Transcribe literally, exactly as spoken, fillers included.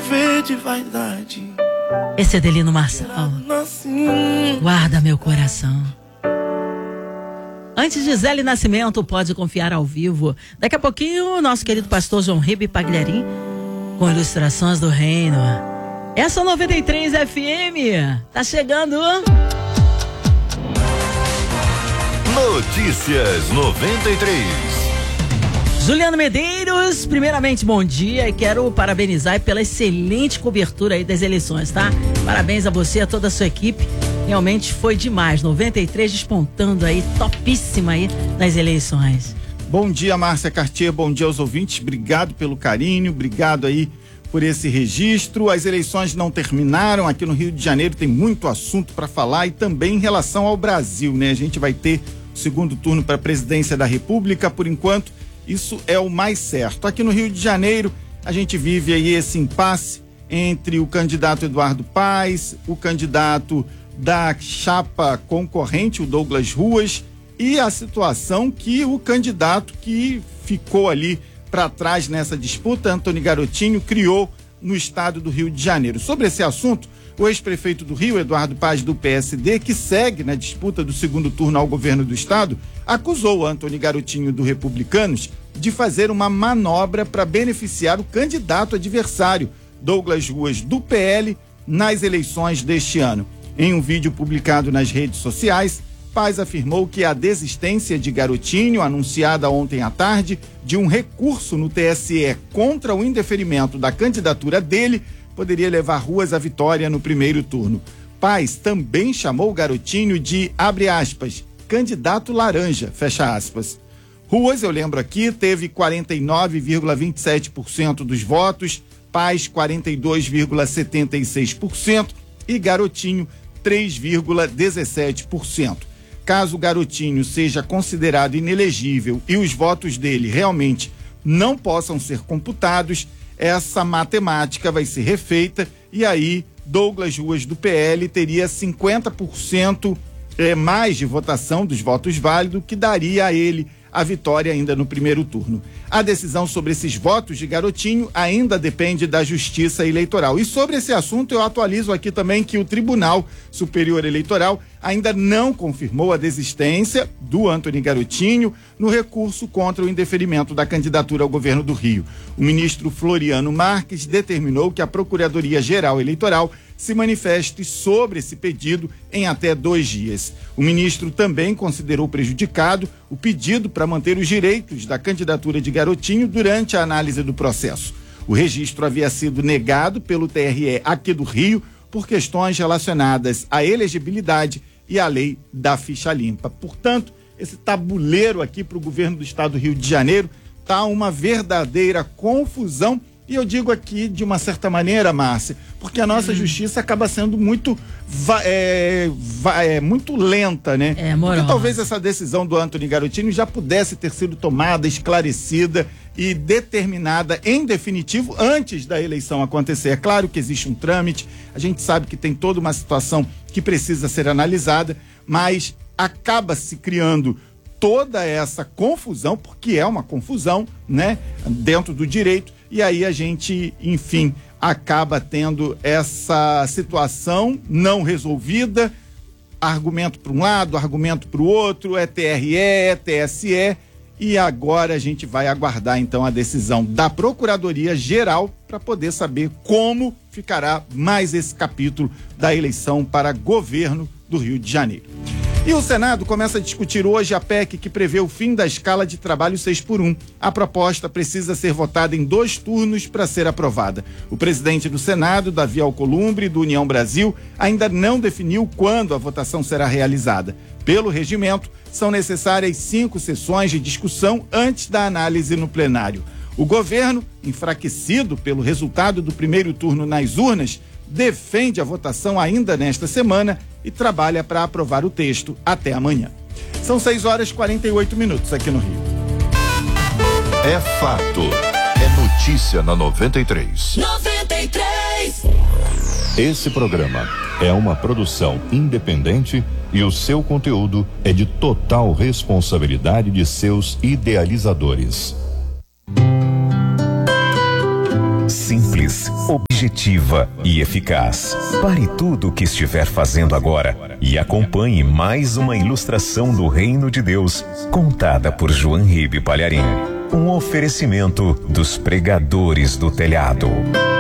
viver de vaidade. Esse é Adelino Marçal. Guarda meu coração. Antes de Zélio Nascimento, pode confiar ao vivo. Daqui a pouquinho, o nosso querido pastor João Ribe Pagliarim, com ilustrações do reino. Essa noventa e três F M tá chegando. Notícias noventa e três. Juliano Medeiros, primeiramente bom dia e quero parabenizar pela excelente cobertura aí das eleições, tá? Parabéns a você e a toda a sua equipe, realmente foi demais, noventa e três despontando aí, topíssima aí nas eleições. Bom dia, Márcia Cartier, bom dia aos ouvintes, obrigado pelo carinho, obrigado aí por esse registro. As eleições não terminaram, aqui no Rio de Janeiro tem muito assunto para falar e também em relação ao Brasil, né? A gente vai ter o segundo turno para a presidência da República, por enquanto. Isso é o mais certo. Aqui no Rio de Janeiro, a gente vive aí esse impasse entre o candidato Eduardo Paes, o candidato da chapa concorrente, o Douglas Ruas, e a situação que o candidato que ficou ali para trás nessa disputa, Antônio Garotinho, criou no estado do Rio de Janeiro. Sobre esse assunto, o ex-prefeito do Rio, Eduardo Paes, do P S D, que segue na disputa do segundo turno ao governo do estado, acusou Antônio Garotinho, do Republicanos, de fazer uma manobra para beneficiar o candidato adversário, Douglas Ruas, do P L, nas eleições deste ano. Em um vídeo publicado nas redes sociais, Paes afirmou que a desistência de Garotinho, anunciada ontem à tarde, de um recurso no T S E contra o indeferimento da candidatura dele, poderia levar Ruas à vitória no primeiro turno. Paes também chamou Garotinho de, abre aspas, candidato laranja, fecha aspas. Ruas, eu lembro aqui, teve quarenta e nove vírgula vinte e sete por cento dos votos, Paes quarenta e dois vírgula setenta e seis por cento e Garotinho três vírgula dezessete por cento. Caso Garotinho seja considerado inelegível e os votos dele realmente não possam ser computados, essa matemática vai ser refeita e aí Douglas Ruas, do P L, teria cinquenta por cento é, mais de votação dos votos válidos, que daria a ele a vitória ainda no primeiro turno. A decisão sobre esses votos de Garotinho ainda depende da Justiça Eleitoral. E sobre esse assunto eu atualizo aqui também que o Tribunal Superior Eleitoral ainda não confirmou a desistência do Antônio Garotinho no recurso contra o indeferimento da candidatura ao governo do Rio. O ministro Floriano Marques determinou que a Procuradoria-Geral Eleitoral se manifeste sobre esse pedido em até dois dias. O ministro também considerou prejudicado o pedido para manter os direitos da candidatura de Garotinho durante a análise do processo. O registro havia sido negado pelo T R E aqui do Rio por questões relacionadas à elegibilidade e à lei da ficha limpa. Portanto, esse tabuleiro aqui para o governo do estado do Rio de Janeiro tá uma verdadeira confusão. E eu digo aqui de uma certa maneira, Márcia, porque a nossa hum. justiça acaba sendo muito, é, é, muito lenta, né? É, moral. Porque talvez essa decisão do Antônio Garotinho já pudesse ter sido tomada, esclarecida e determinada em definitivo antes da eleição acontecer. É claro que existe um trâmite, a gente sabe que tem toda uma situação que precisa ser analisada, mas acaba se criando toda essa confusão, porque é uma confusão, né? Dentro do direito. E aí a gente, enfim, acaba tendo essa situação não resolvida, argumento para um lado, argumento para o outro, é T R E, é T S E, e agora a gente vai aguardar então a decisão da Procuradoria-Geral para poder saber como ficará mais esse capítulo da eleição para governo do Rio de Janeiro. E o Senado começa a discutir hoje a P E C que prevê o fim da escala de trabalho seis por um. A proposta precisa ser votada em dois turnos para ser aprovada. O presidente do Senado, Davi Alcolumbre, do União Brasil, ainda não definiu quando a votação será realizada. Pelo regimento, são necessárias cinco sessões de discussão antes da análise no plenário. O governo, enfraquecido pelo resultado do primeiro turno nas urnas, defende a votação ainda nesta semana e trabalha para aprovar o texto até amanhã. São seis horas e quarenta e oito minutos aqui no Rio. É fato. É notícia na noventa e três. noventa e três. Esse programa é uma produção independente e o seu conteúdo é de total responsabilidade de seus idealizadores. Simples simples, objetiva e eficaz. Pare tudo o que estiver fazendo agora e acompanhe mais uma ilustração do Reino de Deus, contada por João Ribe Palharim. Um oferecimento dos pregadores do telhado.